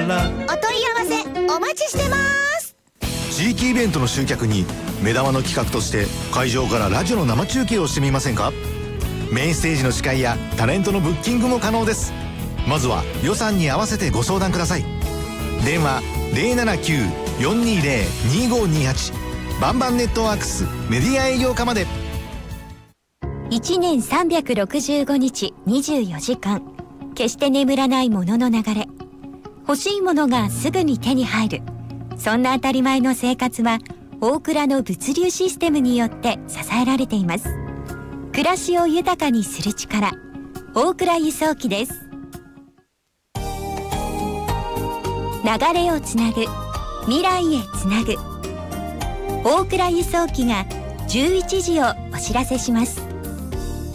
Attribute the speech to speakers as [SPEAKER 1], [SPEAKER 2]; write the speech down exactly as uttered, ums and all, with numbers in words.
[SPEAKER 1] ら。
[SPEAKER 2] お問い合わせお待ちしてます。
[SPEAKER 3] 地域イベントの集客に目玉の企画として会場からラジオの生中継をしてみませんか？メインステージの司会やタレントのブッキングも可能です。まずは予算に合わせてご相談ください。電話 ゼロななきゅう よんにゼロ にごにはち バンバンネットワークスメディア営業課まで。
[SPEAKER 4] いちねんさんびゃくろくじゅうごにちにじゅうよじかん、決して眠らないものの流れ。欲しいものがすぐに手に入る、そんな当たり前の生活は大倉の物流システムによって支えられています。暮らしを豊かにする力、大倉輸送機です。流れをつなぐ、未来へつなぐ。大倉輸送機がじゅういちじをお知らせします。